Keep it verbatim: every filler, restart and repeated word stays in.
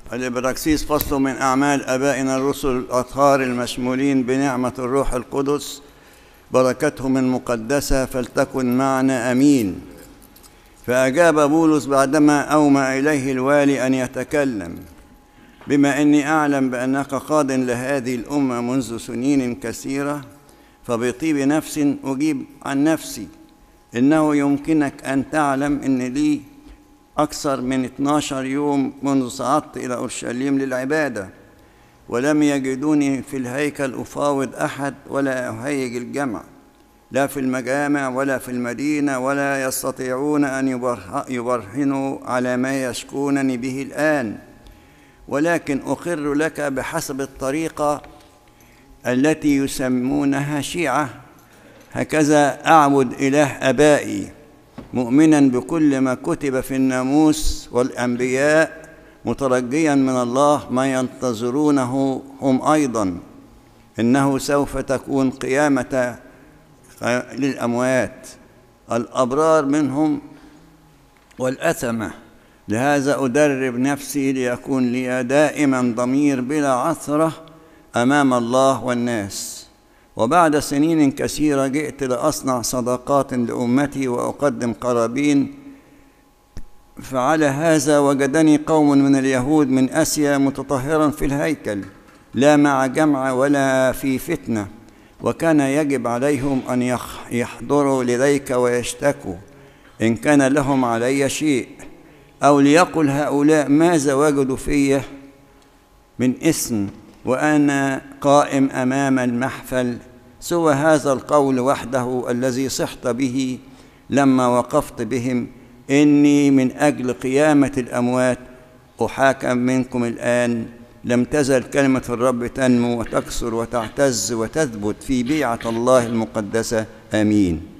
الإبراكسيس فصل من أعمال آبائنا الرسل الأطهار المشمولين بنعمة الروح القدس، بركتهم المقدسة فلتكن معنا أمين. فأجاب بولس بعدما أومى إليه الوالي أن يتكلم: بما أني أعلم بأنك قاض لهذه الأمة منذ سنين كثيرة، فبطيب نفس أجيب عن نفسي إنه يمكنك أن تعلم أن لي أكثر من اثناشر يوم منذ صعدت إلى أورشليم للعبادة، ولم يجدوني في الهيكل أفاوض أحد ولا أهيج الجمع، لا في المجامع ولا في المدينة، ولا يستطيعون أن يبرهنوا على ما يشكونني به الآن، ولكن أقر لك بحسب الطريقة التي يسمونها شيعة، هكذا أعبد إله آبائي، مؤمنا بكل ما كتب في الناموس والأنبياء، مترجيا من الله ما ينتظرونه هم أيضا، إنه سوف تكون قيامة للأموات، الأبرار منهم والأثمة. لهذا أدرب نفسي ليكون لي دائما ضمير بلا عثرة أمام الله والناس. وبعد سنين كثيرة جئت لأصنع صداقات لأمتي وأقدم قرابين، فعلى هذا وجدني قوم من اليهود من آسيا متطهرا في الهيكل، لا مع جمع ولا في فتنة، وكان يجب عليهم أن يحضروا لديك ويشتكوا إن كان لهم علي شيء، أو ليقل هؤلاء ماذا وجدوا في من اسم وأنا قائم أمام المحفل، سوى هذا القول وحده الذي صحت به لما وقفت بهم: إني من أجل قيامة الأموات أحاكم منكم الآن. لم تزل كلمة الرب تنمو وتكثر وتعتز وتثبت في بيعة الله المقدسة. آمين.